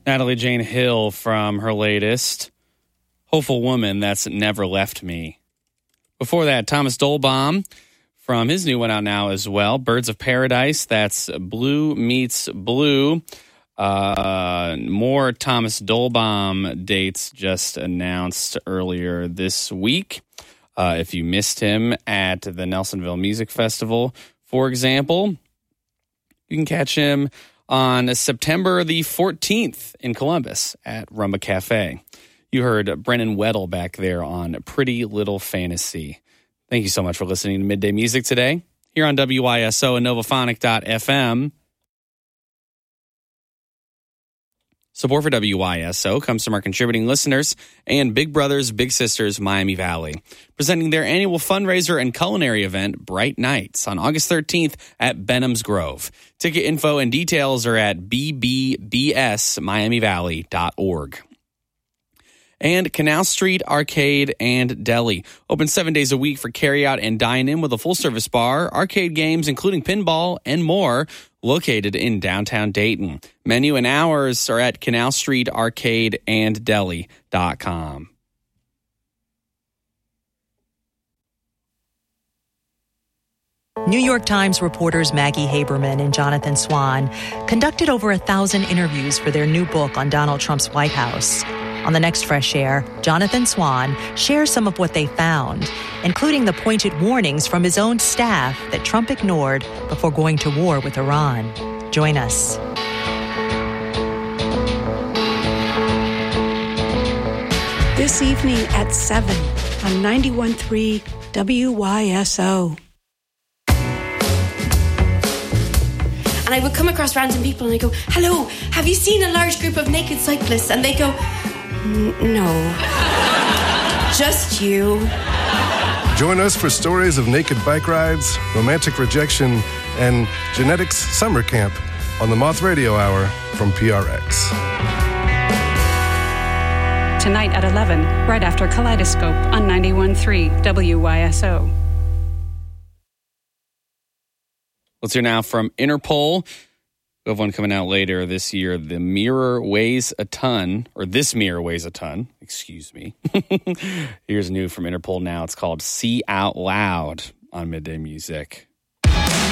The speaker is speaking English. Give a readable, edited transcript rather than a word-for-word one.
Natalie Jane Hill from her latest, Hopeful Woman That's Never Left Me. Before that, Thomas Dolbaum from his new one out now as well, Birds of Paradise, that's Blue Meets Blue. More Thomas Dolbaum dates just announced earlier this week. If you missed him at the Nelsonville Music Festival, for example, you can catch him on September the 14th in Columbus at Rumba Cafe. You heard Brennan Weddle back there on Pretty Little Fantasy. Thank you so much for listening to Midday Music today here on WYSO and Novaphonic.fm. Support for WYSO comes from our contributing listeners and Big Brothers Big Sisters Miami Valley, presenting their annual fundraiser and culinary event, Bright Nights, on August 13th at Benham's Grove. Ticket info and details are at bbbsmiamivalley.org. And Canal Street Arcade and Deli, open 7 days a week for carryout and dine-in with a full-service bar, arcade games, including pinball and more, located in downtown Dayton. Menu and hours are at canalstreetarcadeanddeli.com. New York Times reporters Maggie Haberman and Jonathan Swan conducted over 1,000 interviews for their new book on Donald Trump's White House. On the next Fresh Air, Jonathan Swan shares some of what they found, including the pointed warnings from his own staff that Trump ignored before going to war with Iran. Join us. This evening at 7 on 91.3 WYSO. And I would come across random people and I go, hello, have you seen a large group of naked cyclists? And they go, no. Just you. Join us for stories of naked bike rides, romantic rejection, and genetics summer camp on the Moth Radio Hour from PRX. Tonight at 11, right after Kaleidoscope on 91.3 WYSO. Let's hear now from Interpol. We have one coming out later this year. The Mirror Weighs a Ton, or This Mirror Weighs a Ton, excuse me. Here's new from Interpol now. It's called See Out Loud on Midday Music.